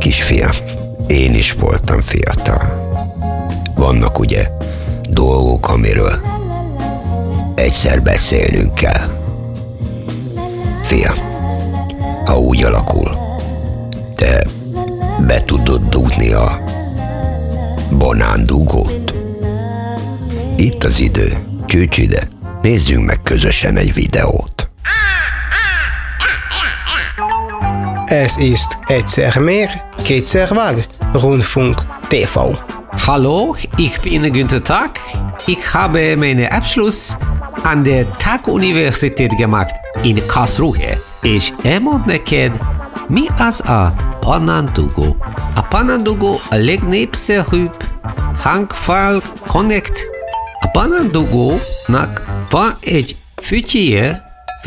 Kisfiam, én is voltam fiatal. Vannak ugye dolgok, amiről egyszer beszélnünk kell. Fiam, ha úgy alakul, te be tudod dugni a banándugót? Itt az idő, csücs ide, nézzünk meg közösen egy videót. Es ist egyszer mehr, kétszer vág, Rundfunk TV. Hallo, ich bin Günther Tag. Ich habe meinen Abschluss an der Tag-Universität gemacht in Karlsruhe. És elmond neked, mi az a banándugó? A banándugó a legnépszerűbb hangfal connect. A banándugónak van egy fütyje,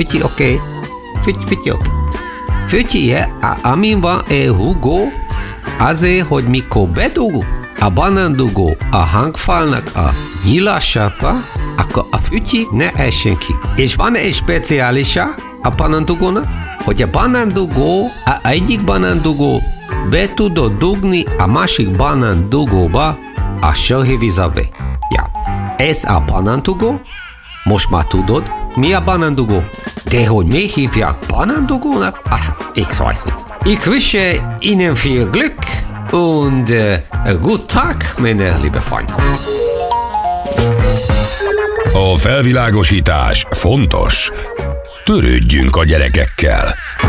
fütyje, amin van egy húgó, azért, hogy mikor bedug a banándugó a hangfalnak a nyilásába, akkor a fütyi ne essen ki. És van egy speciálisa a banándugónak, hogy a banándugó, a egyik banándugó be tudod dugni a másik banándugóba a sörhívizabe. Ja, ez a banándugó, most már tudod, mi a banándugó. De hogy mi hívják banándugónak, ich weiß nicht. Ich wünsche Ihnen viel Glück und guten Tag, meine liebe Freunde. A felvilágosítás fontos. Törődjünk a gyerekekkel.